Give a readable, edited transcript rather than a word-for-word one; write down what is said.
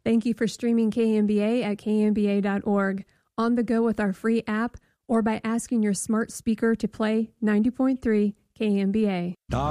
Thank you for streaming KMBA at kmba.org, on the go with our free app, or by asking your smart speaker to play 90.3 KMBA.